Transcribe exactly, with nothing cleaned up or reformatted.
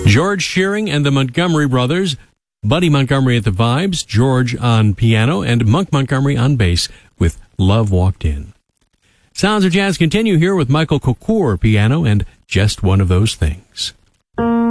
George Shearing and the Montgomery Brothers, Buddy Montgomery at the vibes, George on piano, and Monk Montgomery on bass with Love Walked In. Sounds of Jazz continue here with Michael Cocour piano and Just One of Those Things.